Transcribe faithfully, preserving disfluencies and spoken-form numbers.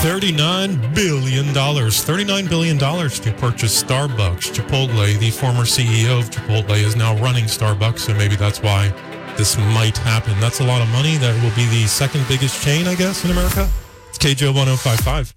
thirty-nine billion dollars. thirty-nine billion dollars to purchase Starbucks. Chipotle, the former C E O of Chipotle, is now running Starbucks, so maybe that's why this might happen. That's a lot of money. That will be the second biggest chain, I guess, in America. It's K J O one oh five point five.